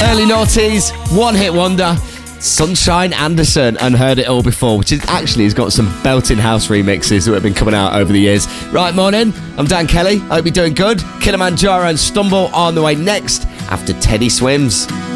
Early noughties, one-hit wonder, Sunshine Anderson, Unheard It All Before, which has got some belting house remixes that have been coming out over the years. Right, morning, I'm Dan Kelly. I hope you're doing good. Kilimanjaro and Stumble on the way next after Teddy Swims.